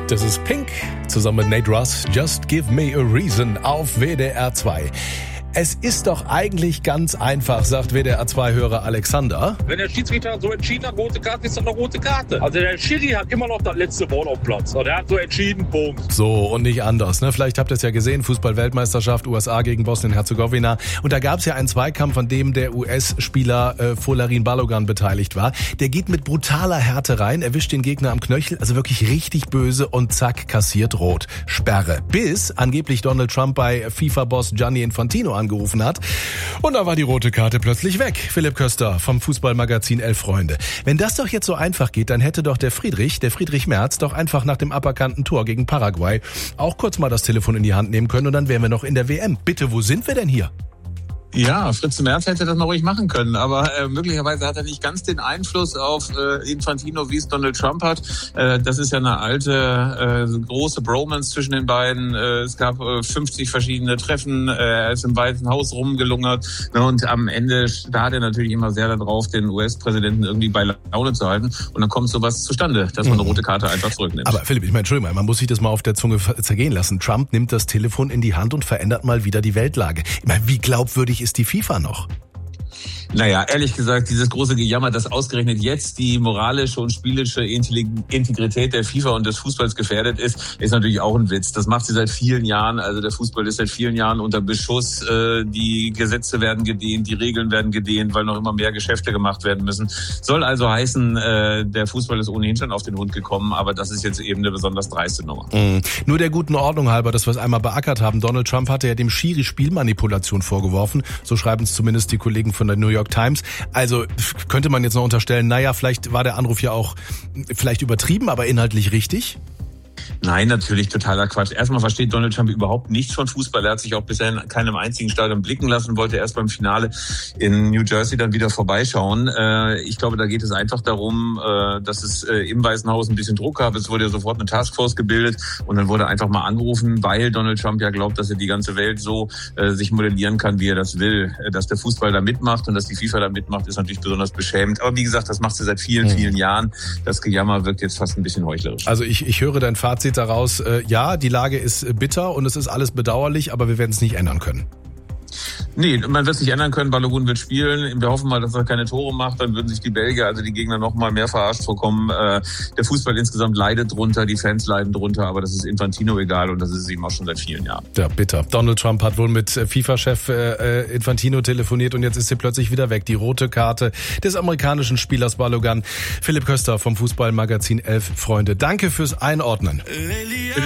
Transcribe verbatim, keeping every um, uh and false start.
Das ist Pink zusammen mit Nate Russ. Just Give Me a Reason auf W D R zwei. Es ist doch eigentlich ganz einfach, sagt W D R zwei-Hörer Alexander. Wenn der Schiedsrichter so entschieden hat, rote Karte, ist das eine rote Karte. Also der Schiri hat immer noch das letzte Wort auf dem Platz. Und er hat so entschieden, Punkt. So, und nicht anders. Ne? Vielleicht habt ihr es ja gesehen, Fußball-Weltmeisterschaft, U S A gegen Bosnien-Herzegowina. Und da gab es ja einen Zweikampf, an dem der U S-Spieler äh, Folarin Balogun beteiligt war. Der geht mit brutaler Härte rein, erwischt den Gegner am Knöchel, also wirklich richtig böse und zack, kassiert rot. Sperre. Bis angeblich Donald Trump bei FIFA-Boss Gianni Infantino angerufen hat. Und da war die rote Karte plötzlich weg. Philipp Köster vom Fußballmagazin Elf Freunde. Wenn das doch jetzt so einfach geht, dann hätte doch der Friedrich, der Friedrich Merz, doch einfach nach dem aberkannten Tor gegen Paraguay auch kurz mal das Telefon in die Hand nehmen können und dann wären wir noch in der W M. Bitte, wo sind wir denn hier? Ja, Fritz Merz hätte das mal ruhig machen können, aber äh, möglicherweise hat er nicht ganz den Einfluss auf äh, Infantino, wie es Donald Trump hat. Äh, das ist ja eine alte, äh, große Bromance zwischen den beiden. Äh, es gab äh, fünfzig verschiedene Treffen, äh, er ist im Weißen Haus rumgelungert, ne, und am Ende starrt er natürlich immer sehr darauf, den U S-Präsidenten irgendwie bei Laune zu halten und dann kommt sowas zustande, dass man eine rote Karte einfach zurücknimmt. Aber Philipp, ich meine, Entschuldigung mal, man muss sich das mal auf der Zunge zergehen lassen. Trump nimmt das Telefon in die Hand und verändert mal wieder die Weltlage. Ich meine, wie glaubwürdig ist die FIFA noch? Naja, ehrlich gesagt, dieses große Gejammer, dass ausgerechnet jetzt die moralische und spielische Integrität der FIFA und des Fußballs gefährdet ist, ist natürlich auch ein Witz. Das macht sie seit vielen Jahren. Also der Fußball ist seit vielen Jahren unter Beschuss. Die Gesetze werden gedehnt, die Regeln werden gedehnt, weil noch immer mehr Geschäfte gemacht werden müssen. Soll also heißen, der Fußball ist ohnehin schon auf den Hund gekommen, aber das ist jetzt eben eine besonders dreiste Nummer. Mhm. Nur der guten Ordnung halber, dass wir es einmal beackert haben. Donald Trump hatte ja dem Schiri Spielmanipulation vorgeworfen. So schreiben es zumindest die Kollegen von der New York Times. Also könnte man jetzt noch unterstellen, naja, vielleicht war der Anruf ja auch vielleicht übertrieben, aber inhaltlich richtig? Nein, natürlich totaler Quatsch. Erstmal versteht Donald Trump überhaupt nichts von Fußball. Er hat sich auch bisher in keinem einzigen Stadion blicken lassen, wollte erst beim Finale in New Jersey dann wieder vorbeischauen. Ich glaube, da geht es einfach darum, dass es im Weißen Haus ein bisschen Druck gab. Es wurde ja sofort eine Taskforce gebildet und dann wurde einfach mal angerufen, weil Donald Trump ja glaubt, dass er die ganze Welt so sich modellieren kann, wie er das will. Dass der Fußball da mitmacht und dass die FIFA da mitmacht, ist natürlich besonders beschämend. Aber wie gesagt, das macht sie seit vielen, vielen Jahren. Das Gejammer wirkt jetzt fast ein bisschen heuchlerisch. Also ich, ich höre dein Fazit daraus, äh, ja, die Lage ist bitter und es ist alles bedauerlich, aber wir werden es nicht ändern können. Nee, man wird es nicht ändern können. Balogun wird spielen. Wir hoffen mal, dass er keine Tore macht. Dann würden sich die Belgier, also die Gegner, noch mal mehr verarscht vorkommen. Äh, der Fußball insgesamt leidet drunter, die Fans leiden drunter, aber das ist Infantino egal und das ist ihm auch schon seit vielen Jahren. Ja, bitter. Donald Trump hat wohl mit FIFA-Chef äh, Infantino telefoniert und jetzt ist sie plötzlich wieder weg. Die rote Karte des amerikanischen Spielers Balogun. Philipp Köster vom Fußballmagazin Elf Freunde. Danke fürs Einordnen.